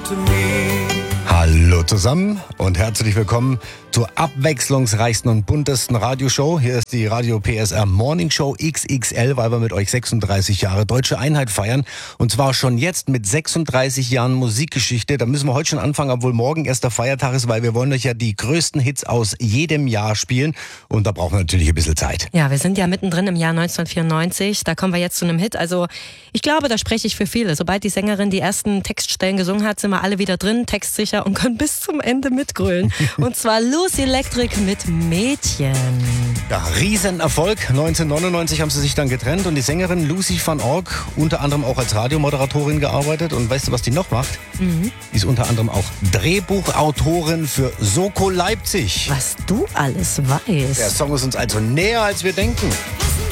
Hallo zusammen und herzlich willkommen zur abwechslungsreichsten und buntesten Radioshow. Hier ist die Radio PSR Morning Show XXL, weil wir mit euch 36 Jahre Deutsche Einheit feiern. Und zwar schon jetzt mit 36 Jahren Musikgeschichte. Da müssen wir heute schon anfangen, obwohl morgen erst der Feiertag ist, weil wir wollen euch ja die größten Hits aus jedem Jahr spielen. Und da brauchen wir natürlich ein bisschen Zeit. Ja, wir sind ja mittendrin im Jahr 1994. Da kommen wir jetzt zu einem Hit. Also ich glaube, da spreche ich für viele. Sobald die Sängerin die ersten Textstellen gesungen hat, sind wir alle wieder drin, textsicher und können bis zum Ende mitgrölen. Und zwar Lucy Electric mit Mädchen. Ja, Riesenerfolg. 1999 haben sie sich dann getrennt und die Sängerin Lucy van Org unter anderem auch als Radiomoderatorin gearbeitet. Und weißt du, was die noch macht? Die ist unter anderem auch Drehbuchautorin für Soko Leipzig. Was du alles weißt. Der Song ist uns also näher, als wir denken.